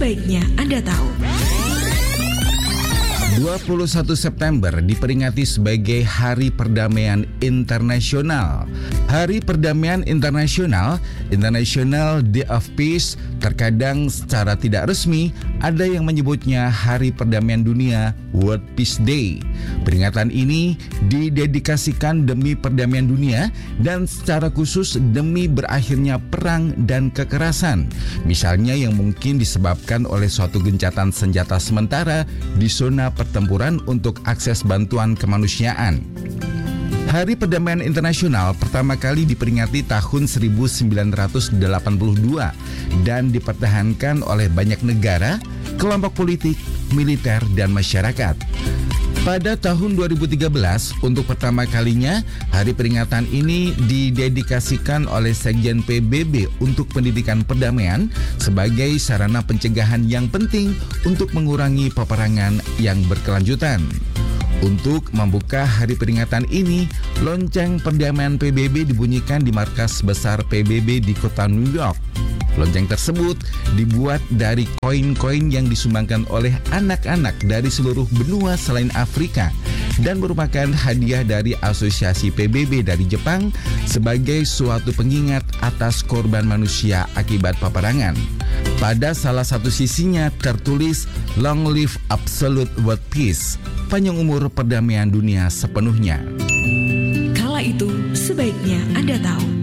sebaiknya Anda tahu. 21 September diperingati sebagai Hari Perdamaian Internasional. Hari Perdamaian Internasional, International Day of Peace, terkadang secara tidak resmi ada yang menyebutnya Hari Perdamaian Dunia, World Peace Day. Peringatan ini didedikasikan demi perdamaian dunia dan secara khusus demi berakhirnya perang dan kekerasan. Misalnya yang mungkin disebabkan oleh suatu gencatan senjata sementara di zona pertempuran untuk akses bantuan kemanusiaan. Hari Perdamaian Internasional pertama kali diperingati tahun 1982 dan dipertahankan oleh banyak negara, kelompok politik, militer, dan masyarakat. Pada tahun 2013, untuk pertama kalinya, hari peringatan ini didedikasikan oleh Sekjen PBB untuk pendidikan perdamaian sebagai sarana pencegahan yang penting untuk mengurangi peperangan yang berkelanjutan. Untuk membuka hari peringatan ini, lonceng perdamaian PBB dibunyikan di markas besar PBB di kota New York. Lonceng tersebut dibuat dari koin-koin yang disumbangkan oleh anak-anak dari seluruh benua selain Afrika dan merupakan hadiah dari Asosiasi PBB dari Jepang sebagai suatu pengingat atas korban manusia akibat peperangan. Pada salah satu sisinya tertulis Long Live Absolute World Peace, panjang umur perdamaian dunia sepenuhnya. Kala itu sebaiknya Anda tahu.